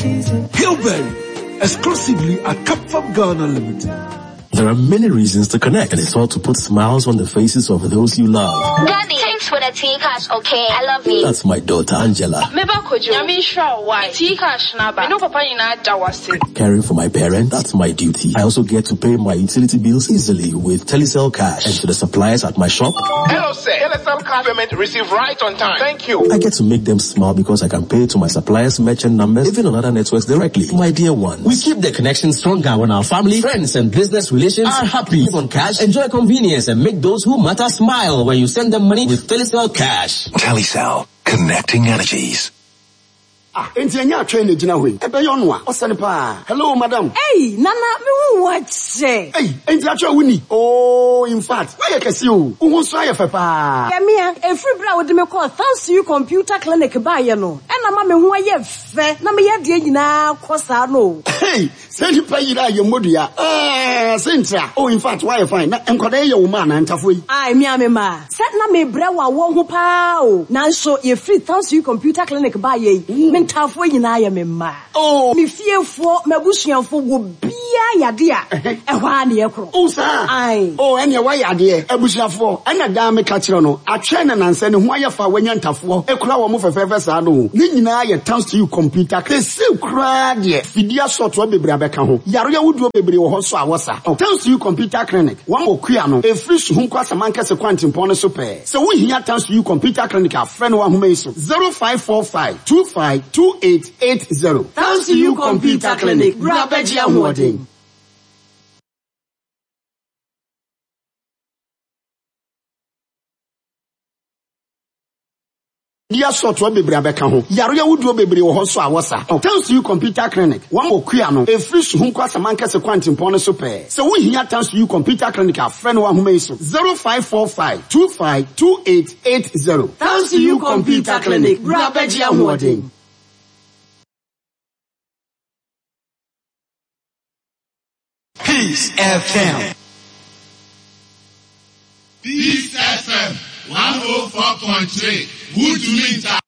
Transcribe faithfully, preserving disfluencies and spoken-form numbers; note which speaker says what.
Speaker 1: Hillberry, exclusively at Capfab Ghana Limited.
Speaker 2: There are many reasons to connect, and it's all to put smiles on the faces of those you love.
Speaker 3: Daddy, thanks for the tea cash, okay? I love you.
Speaker 2: That's my daughter, Angela. Caring for my parents, that's my duty. I also get to pay my utility bills easily with Telecel Cash. And to the suppliers at my shop.
Speaker 4: Hello, sir. Telecel Cash payment received right on time. Thank you.
Speaker 2: I get to make them smile because I can pay to my suppliers' merchant numbers, even on other networks directly. My dear ones, we keep the connection stronger when our family, friends, and business relations are happy. Live on cash, enjoy convenience, and make those who matter smile when you send them money with Telecel Cash.
Speaker 5: Telecel, connecting energies.
Speaker 6: Ah, enti anya train ejina hoyi. Ebe yo no a, osane pa. Hello, madam.
Speaker 7: Hey, nana, me hu wache.
Speaker 6: Hey, enti acho wuni. Oh, in fact, why you kesi o? Uhun so aye fe pa.
Speaker 7: Kemia, e free bra wo de me call thanks you computer clinic ba ye no. E na ma me hu aye fe, na me ye de nyina kosa no.
Speaker 6: Hey, say ni pa yira ye modua. Ah, sentra. Oh, in fact, why you fine? Na enkoda ye wo ma na ntafo yi.
Speaker 7: Ai, me a me ma. Set na me bra wa wo ho pa o. Nanso ye free thanks you computer clinic ba ye. Tafo nyina ya me ma.
Speaker 6: Oh,
Speaker 7: mi fiefo mabusuanfo wo bia yade a ehwa na ye kro.
Speaker 6: Oh sa. Ai. Oh, ene wa yade abusuafo. Ena da me ka kire no. Atwe na nansa ne ho ayefa wanya ntafo. Ekura wo mo fefefe sa no. Ni nyina ye thanks to you computer. Kese kura de. Fidia software bebre abeka ho. Yaro ya wuduo bebre wo ho so awosa. Thanks to you computer clinic. Wan okua no. E free so hu kwasa mankase kwantimpon no so pe. Se wo hia thanks to you computer clinic a friend wa ho meiso. zero five four five two five two eight eight zero. Thanks to you, Computer Clinic. Brabeji Amwodin. Dia software bebre abeka ho. Yaro ya wuduo bebre wo ho so awosa. Thanks to you Computer Clinic. Wan okua no. E free so hu kwasa mankase kwantimpon no so pe. Se wo hia thanks to you Computer Clinic a friend wa ho meiso. zero five four five two five two eight eight zero. Thanks to you Computer Clinic. Brabeji Amwodin.
Speaker 1: Peace F M.
Speaker 8: Peace F M one oh four point three. Good to meet you.